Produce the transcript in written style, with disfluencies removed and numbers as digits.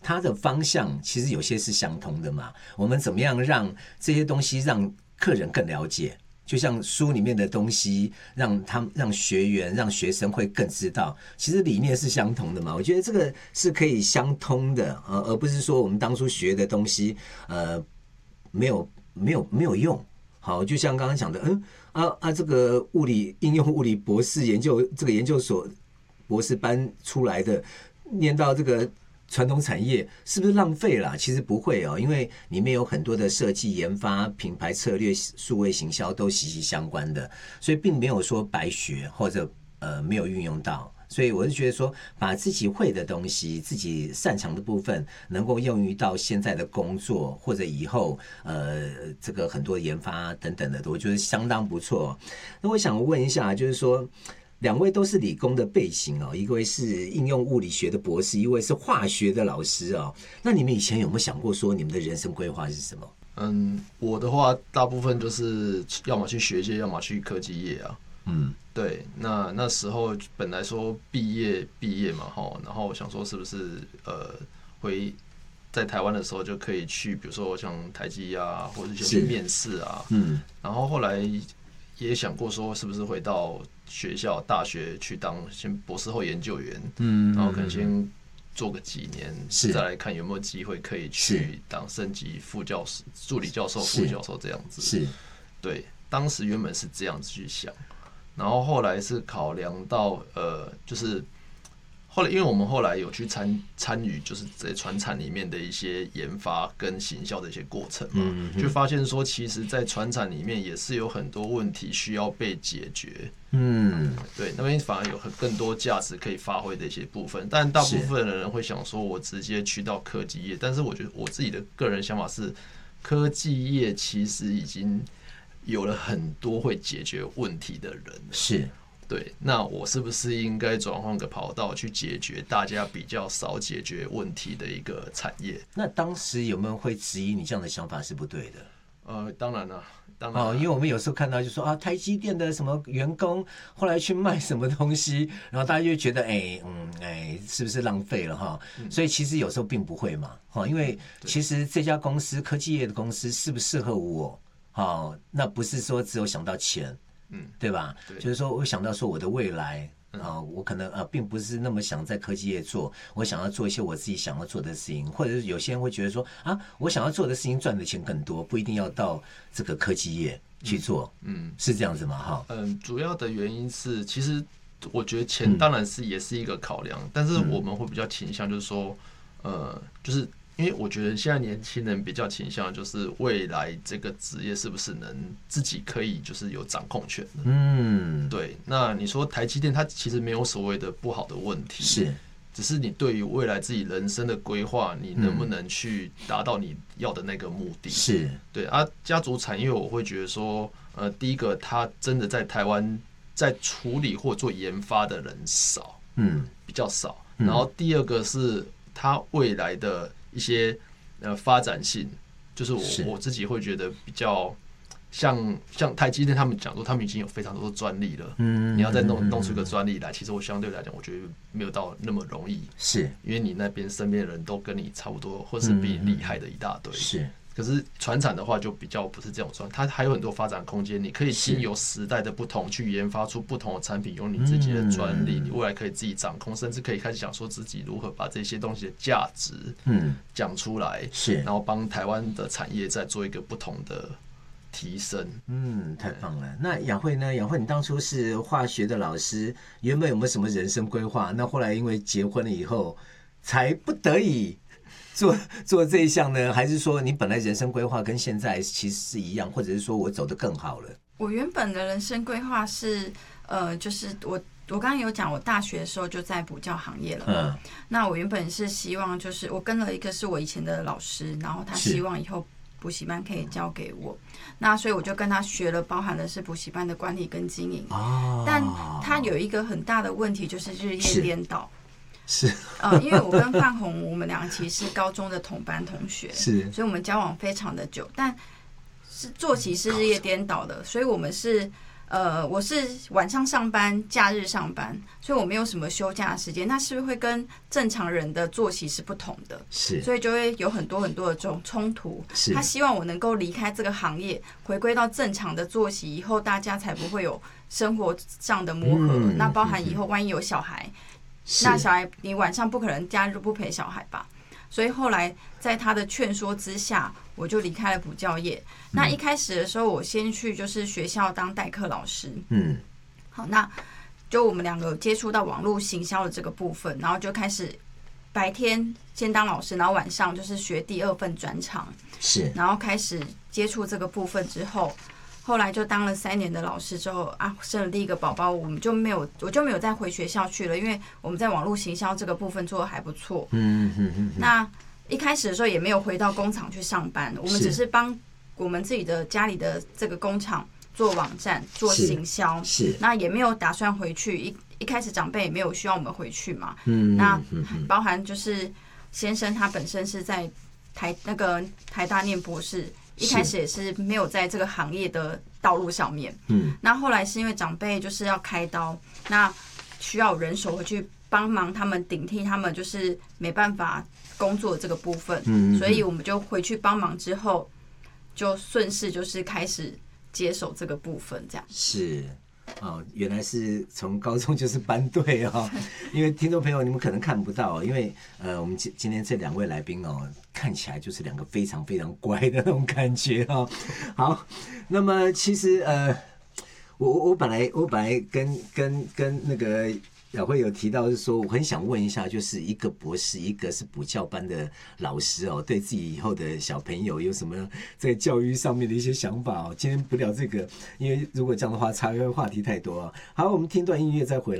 它的方向其实有些是相同的嘛。我们怎么样让这些东西让客人更了解？就像书里面的东西，让学员、让学生会更知道，其实理念是相同的嘛。我觉得这个是可以相通的，而不是说我们当初学的东西，没有用。好，就像刚刚讲的，这个应用物理博士这个研究所博士班出来的，念到这个传统产业是不是浪费了？其实不会哦，因为里面有很多的设计、研发、品牌策略、数位行销都息息相关的，所以并没有说白学或者没有运用到。所以我是觉得说，把自己会的东西、自己擅长的部分，能够用于到现在的工作或者以后这个很多研发等等的，我觉得相当不错。那我想问一下，就是说，两位都是理工的背景哦，一位是应用物理学的博士，一位是化学的老师哦。那你们以前有没有想过说，你们的人生规划是什么？ 我的话，大部分就是要么去学界，要么去科技业啊。对，那时候本来说毕业嘛，然后我想说是不是回在台湾的时候就可以去，比如说像台积啊，或者去面试啊。然后后来也想过说，是不是回到学校大学去当先博士后研究员，然后可能先做个几年，再来看有没有机会可以去当升级副教授、助理教授、副教授这样子。 是， 对，当时原本是这样子去想。然后后来是考量到就是后来因为我们后来有去参与就是在传产里面的一些研发跟行销的一些过程嘛，就发现说其实在传产里面也是有很多问题需要被解决。对，那边反而有更多价值可以发挥的一些部分，但大部分的人会想说我直接去到科技业，但是我觉得我自己的个人想法是，科技业其实已经有了很多会解决问题的人了。 是， 对，那我是不是应该转换个跑道去解决大家比较少解决问题的一个产业？ 那当时有没有会质疑你这样的想法是不对的？ 当然了， 因为我们有时候看到就说台积电的什么员工后来去卖什么东西，然后大家就觉得是不是浪费了哈？所以其实有时候并不会嘛，因为其实这家公司科技业的公司适不适合我？那不是说只有想到钱，对吧？对，就是说我想到说我的未来我可能并不是那么想在科技业做，我想要做一些我自己想要做的事情，或者是有些人会觉得说我想要做的事情赚的钱更多，不一定要到这个科技业去做，是这样子吗？ 主要的原因是，其实我觉得钱当然是也是一个考量，但是我们会比较倾向就是说，就是因为我觉得现在年轻人比较倾向就是未来这个职业是不是能自己可以就是有掌控权的。对。那你说台积电它其实没有所谓的不好的问题，只是你对于未来自己人生的规划，你能不能去达到你要的那个目的？是。对家族产业我会觉得说，第一个它真的在台湾在处理或做研发的人少，比较少。然后第二个是它未来的一些发展性，就是我自己会觉得比较像台积电他们讲说，他们已经有非常多的专利了。你要再弄出一个专利来，其实我相对来讲，我觉得没有到那么容易。是，因为你那边身边的人都跟你差不多，或是比你厉害的一大堆。是。可是传产的话就比较不是这种状态，它还有很多发展空间，你可以经由时代的不同去研发出不同的产品，有你自己的专利，你未来可以自己掌控，甚至可以开始想说自己如何把这些东西的价值讲出来，然后帮台湾的产业再做一个不同的提升。太棒了。那雅慧呢？雅慧，你当初是化学的老师，原本有没有什么人生规划？那后来因为结婚了以后，才不得已做这一项呢？还是说你本来人生规划跟现在其实是一样，或者是说我走得更好了？ 我原本的人生规划是就是我刚刚有讲，我大学的时候就在补教行业了嘛。那我原本是希望就是我跟了一个是我以前的老师，然后他希望以后补习班可以教给我，那所以我就跟他学了，包含的是补习班的管理跟经营。但他有一个很大的问题，就是日夜颠倒。是因为我跟范宏我们两个其实是高中的同班同学，是，所以我们交往非常的久，但是作息是日夜颠倒的，所以我们是我是晚上上班，假日上班，所以我没有什么休假的时间，那是不是会跟正常人的作息是不同的？ 是， 所以就会有很多很多的这种冲突。他希望我能够离开这个行业，回归到正常的作息，以后大家才不会有生活上的磨合。那包含以后万一有小孩，那小孩你晚上不可能假日不陪小孩吧？所以后来在他的劝说之下，我就离开了补教业。那一开始的时候，我先去就是学校当代课老师。好，那就我们两个有接触到网络行销的这个部分，然后就开始白天先当老师，然后晚上就是学第2份专长。 是， 然后开始接触这个部分之后，后来就当了3年的老师之后啊，生了第1个宝宝，我就没有再回学校去了，因为我们在网络行销这个部分做得还不错。那一开始的时候也没有回到工厂去上班，我们只是帮我们自己的家里的这个工厂做网站、做行销，那也没有打算回去。一开始长辈也没有需要我们回去嘛。那包含就是先生他本身是在台大念博士。一开始也是没有在这个行业的道路上面，那后来是因为长辈就是要开刀，那需要人手回去帮忙他们顶替他们就是没办法工作的这个部分，所以我们就回去帮忙之后，就顺势就是开始接手这个部分，这样是。原来是从高中就是班队哦，因为听众朋友你们可能看不到，因为我们今天这2位来宾哦，看起来就是2个非常非常乖的那种感觉哦。好，那么其实我本来跟那个雅慧有提到，是说我很想问一下，就是一个博士，一个是补教班的老师哦，对自己以后的小朋友有什么在教育上面的一些想法哦？今天不聊这个，因为如果这样的话，岔开话题太多啊。好，我们听段音乐再回来。